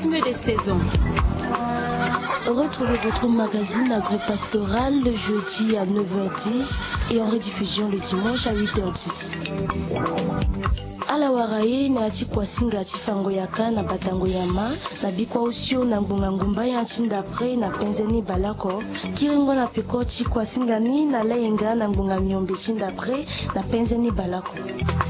rythme des saisons. Retrouvez votre magazine agro-pastoral le jeudi à 9h10 et en rediffusion le dimanche à 8h10. Alawaraye na ati kwa singa ati fango yaka na batango yama na bikwa usio na ngunga ngumba ya nchinda pre na penzeni balako kiringo na pekoti kwa singa ni na layenga na ngunga nyombe chinda pre na penzeni balako.